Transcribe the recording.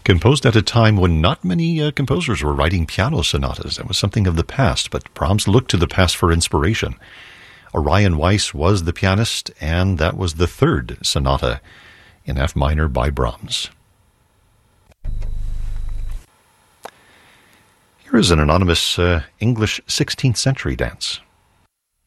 Composed at a time when not many composers were writing piano sonatas. That was something of the past, but Brahms looked to the past for inspiration. Orion Weiss was the pianist, and that was the third sonata in F minor by Brahms. Here is an anonymous English 16th century dance.